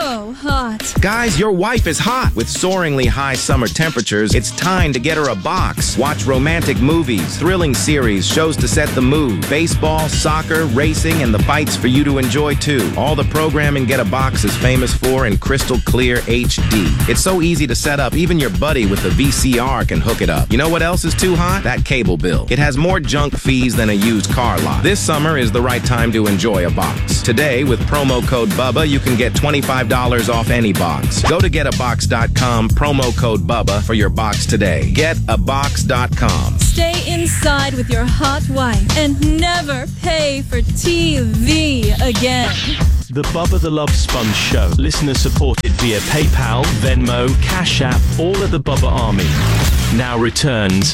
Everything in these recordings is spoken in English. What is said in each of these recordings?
so hot. Guys, your wife is hot. With soaringly high summer temperatures, it's time to get her a box. Watch romantic movies, thrilling series, shows to set the mood, baseball, soccer, racing, and the fights for you to enjoy too. All the programming Get a Box is famous for in crystal clear HD. It's so easy to set up, even your buddy with the VCR can hook it up. You know what else is too hot? That cable bill. It has more junk fees than a used car lot. This summer is the right time to enjoy a box. Today, with promo code BUBBA, you can get $25 off any box. Go to getabox.com, promo code BUBBA for your box today. Getabox.com. Stay inside with your hot wife and never pay for TV again. The Bubba the Love Sponge Show. Listener supported via PayPal, Venmo, Cash App, all of the Bubba Army. Now returns.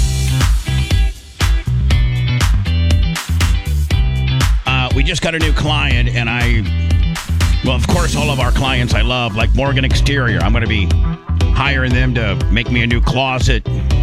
We just got a new client, and well, of course, all of our clients I love, like Morgan Exterior. I'm going to be hiring them to make me a new closet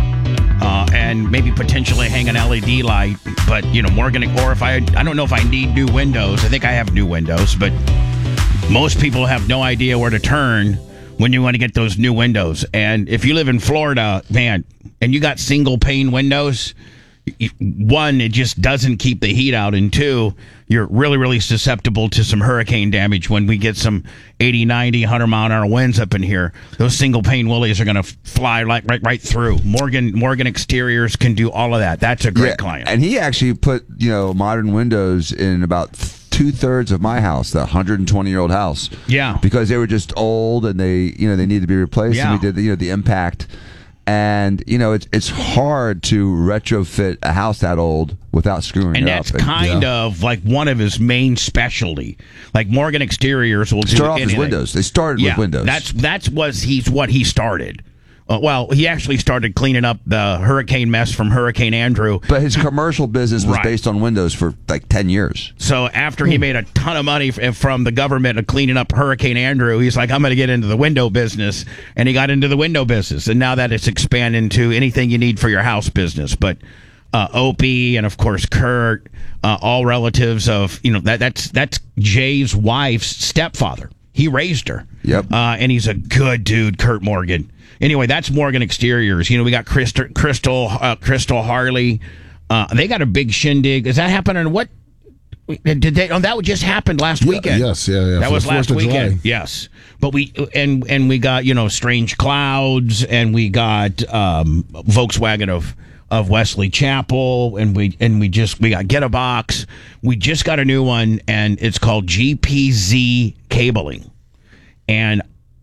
and maybe potentially hang an LED light. But, Morgan, or if I don't know if I need new windows. I think I have new windows, but most people have no idea where to turn when you want to get those new windows. And if you live in Florida, man, and you got single pane windows, one, it just doesn't keep the heat out, and two, you're really, really susceptible to some hurricane damage when we get some 80, 90, 100-mile-an-hour winds up in here. Those single-pane willies are going to fly right through. Morgan Exteriors can do all of that. That's a great client. And he actually put, modern windows in about 2/3 of my house, the 120-year-old house. Yeah. Because they were just old and they needed to be replaced. Yeah. And we did, the impact. And, it's hard to retrofit a house that old without screwing it up. And that's kind of like one of his main specialty. Like Morgan Exteriors will start off anything. as windows. They started with windows. That's what he started. Well, he actually started cleaning up the hurricane mess from Hurricane Andrew. But his commercial business was based on windows for like 10 years. So after he made a ton of money from the government of cleaning up Hurricane Andrew, he's like, I'm going to get into the window business. And he got into the window business. And now that it's expanded into anything you need for your house business. But Opie and, of course, Kurt, all relatives of, that's Jay's wife's stepfather. He raised her. Yep. And he's a good dude, Kurt Morgan. Anyway, that's Morgan Exteriors. We got Crystal Harley. They got a big shindig. Is that happening? What did they? Oh, that just happened last weekend. Yes, yeah. That was last weekend. July. Yes, but we got Strange Clouds, and we got Volkswagen of Wesley Chapel, and we got Get a Box. We just got a new one, and it's called GPZ Cabling, and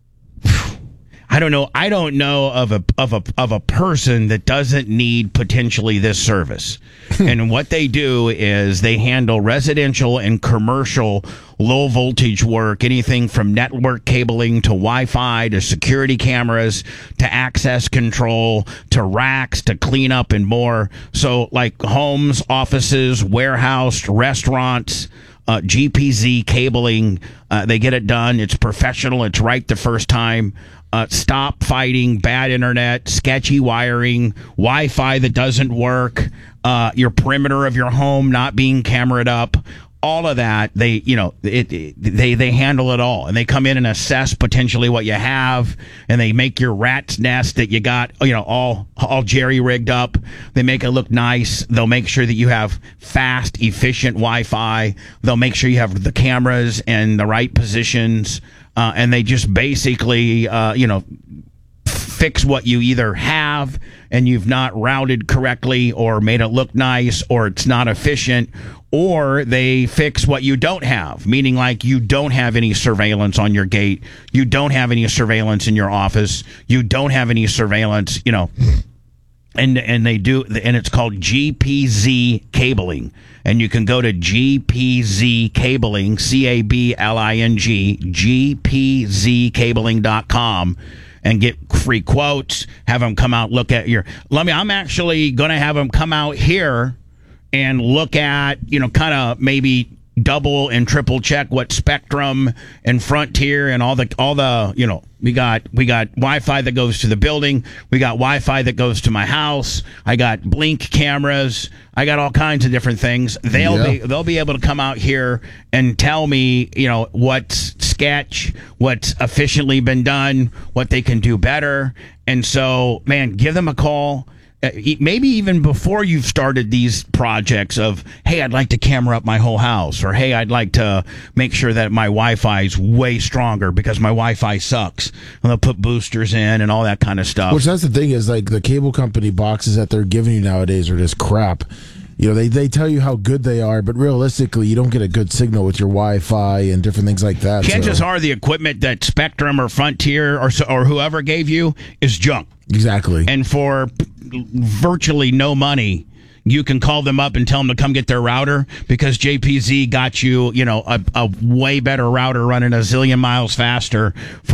I don't know of a person that doesn't need potentially this service. And what they do is they handle residential and commercial low voltage work, anything from network cabling to Wi-Fi to security cameras to access control to racks to cleanup and more. So like homes, offices, warehouse, restaurants, GPZ cabling, they get it done. It's professional. It's right the first time. Stop fighting bad internet, sketchy wiring, Wi-Fi that doesn't work, your perimeter of your home not being cameraed up. All of that, they handle it all, and they come in and assess potentially what you have, and they make your rat's nest that you got, all jerry rigged up. They make it look nice. They'll make sure that you have fast, efficient Wi-Fi. They'll make sure you have the cameras in the right positions, and they just basically, fix what you either have and you've not routed correctly or made it look nice or it's not efficient, or they fix what you don't have, meaning like you don't have any surveillance on your gate, you don't have any surveillance in your office, you don't have any surveillance, and they do, and it's called GPZ Cabling. And you can go to GPZ Cabling, CABLING, GPZCabling.com, and get free quotes, have them come out, look at I'm actually going to have them come out here and look at, kind of maybe double and triple check what Spectrum and Frontier and all the we got Wi-Fi that goes to the building, we got Wi-Fi that goes to my house, I got Blink cameras, I got all kinds of different things. They'll be able to come out here and tell me what's sketch what's efficiently been done, what they can do better. And so, man, give them a call. Maybe even before you've started these projects of, hey, I'd like to camera up my whole house, or hey, I'd like to make sure that my Wi-Fi is way stronger because my Wi-Fi sucks. And they'll put boosters in and all that kind of stuff. Which that's the thing is, like, the cable company boxes that they're giving you nowadays are just crap. You know, they tell you how good they are, but realistically, you don't get a good signal with your Wi-Fi and different things like that. Chances are the equipment that Spectrum or Frontier or whoever gave you is junk. Exactly. And for virtually no money, you can call them up and tell them to come get their router because JPZ got you, a way better router running a zillion miles faster